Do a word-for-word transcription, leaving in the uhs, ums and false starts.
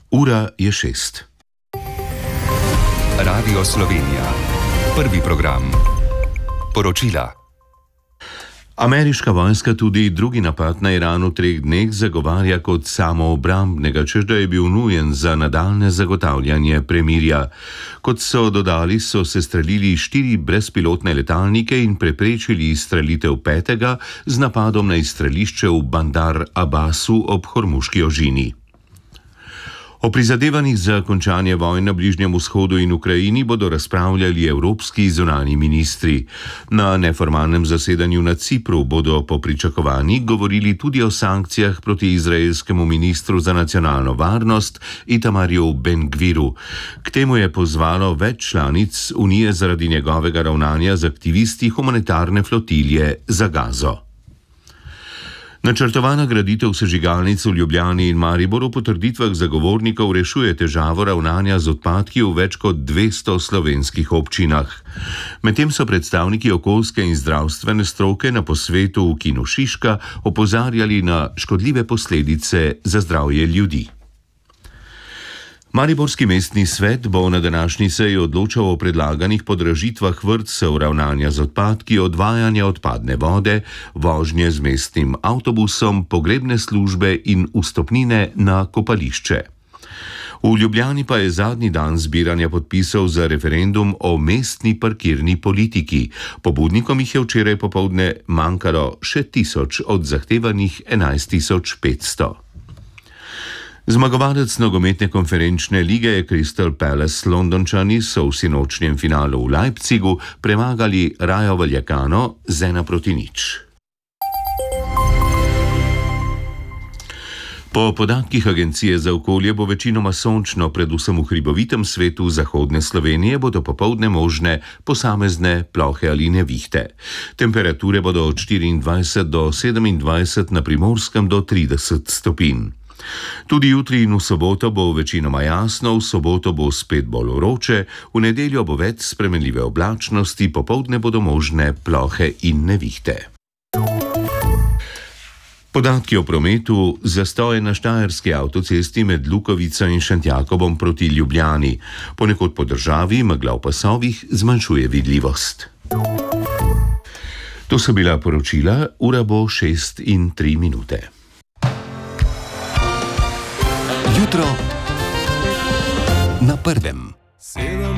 Ura je šest. Radio Slovenija. Prvi program. Poročila. Ameriška vojska tudi drugi napad na Iran v treh dneh zagovarja kot samoobrambnega, češ da je bil nujen za nadaljne zagotavljanje premirja. Kot so dodali, so sestrelili štiri brezpilotne letalnike in preprečili izstrelitev petega z napadom na izstrelišče v Bandar Abbasu ob Hormuški ožini. O prizadevanjih za končanje vojne na Bližnjem vzhodu in Ukrajini bodo razpravljali evropski zunanji ministri. Na neformalnem zasedanju na Cipru bodo po pričakovanjih govorili tudi o sankcijah proti izraelskemu ministru za nacionalno varnost Itamarju Ben-Gviru. K temu je pozvalo več članic Unije zaradi njegovega ravnanja z aktivisti humanitarne flotilje za Gazo. Načrtovana graditev sežigalnic v Ljubljani in Mariboru po trditvah zagovornikov rešuje težavo ravnanja z odpadki v več kot dvesto slovenskih občinah. Medtem so predstavniki okoljske in zdravstvene stroke na posvetu v Kinu Šiška opozarjali na škodljive posledice za zdravje ljudi. Mariborski mestni svet bo na današnji seji odločal o predlaganih podražitvah vrtcev, ravnanja z odpadki, odvajanja odpadne vode, vožnje z mestnim avtobusom, pogrebne službe in vstopnine na kopališče. V Ljubljani pa je zadnji dan zbiranja podpisov za referendum o mestni parkirni politiki. Pobudnikom jih je včeraj popoldne manjkalo še tisoč od zahtevanih enajst tisoč petsto. Zmagovalec nogometne konferenčne lige je Crystal Palace. Londončani so v sinočnjem finalu v Leipzigu premagali Rayo Vallecano z ena proti nič. Po podatkih Agencije za okolje bo večinoma sončno, predvsem v hribovitem svetu zahodne Slovenije bodo popoldne možne posamezne plohe ali nevihte. Temperature bodo od štiriindvajset do sedemindvajset, na Primorskem do trideset stopinj. Tudi jutri in v soboto bo večinoma jasno, v soboto bo spet bolj vroče, v nedeljo bo več spremenljive oblačnosti, popoldne bodo možne plohe in nevihte. Podatki o prometu: zastoje na štajerski avtocesti med Lukovico in Šentjakobom proti Ljubljani. Ponekod po državi megla v pasovih zmanjšuje vidljivost. To so bila poročila, ura bo šest in tri minute. Jutro na prvem. Sedem